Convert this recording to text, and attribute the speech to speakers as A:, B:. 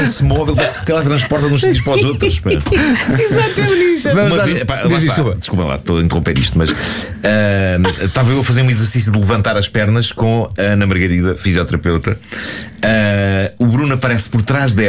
A: se move, ele se teletransporta de uns sítios para os outros. Pá.
B: Exato, é o ninja.
A: Desculpa lá, estou a interromper isto, mas estava eu a fazer um exercício de levantar as pernas com a Ana Margarida, fisioterapeuta. O Bruno aparece por trás dela.